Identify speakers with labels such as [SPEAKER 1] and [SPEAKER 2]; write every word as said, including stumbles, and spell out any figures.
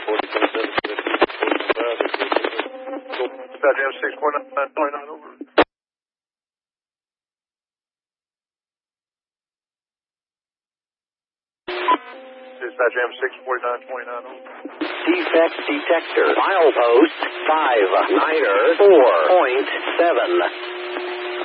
[SPEAKER 1] Jam six four nine nine over. Dispatch Jam six forty-nine twenty-nine over.
[SPEAKER 2] Defect detector. Milepost five niner four point seven.